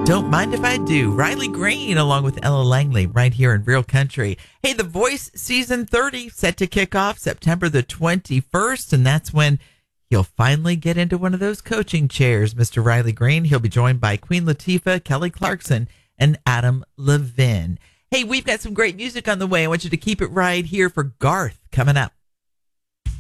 Don't Mind If I Do. Riley Green along with Ella Langley right here in Real Country. Hey, The Voice Season 30 set to kick off September the 21st, and that's when he'll finally get into one of those coaching chairs, Mr. Riley Green. He'll be joined by Queen Latifah, Kelly Clarkson, and Adam Levine. Hey, we've got some great music on the way. I want you to keep it right here for Garth coming up.